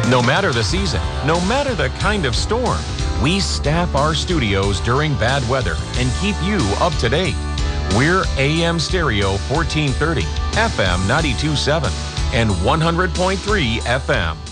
No matter the season, no matter the kind of storm, we staff our studios during bad weather and keep you up to date. We're AM Stereo 1430, FM 92.7, and 100.3 FM.